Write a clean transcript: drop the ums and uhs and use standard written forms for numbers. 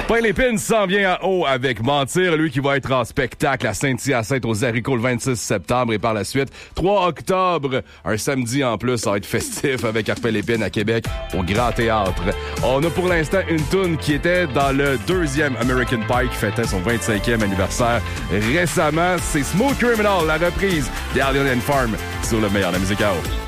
Pain Lépine s'en vient à haut avec Mentir, lui qui va être en spectacle à Saint-Hyacinthe aux Haricots le 26 septembre et par la suite, 3 octobre, un samedi en plus, ça va être festif avec Pain Lépine à Québec au Grand Théâtre. On a pour l'instant une toune qui était dans le 2e American Pie qui fêtait son 25e anniversaire récemment. C'est Smooth Criminal, la reprise d'Alien and Farm sur le meilleur de la musique à haut.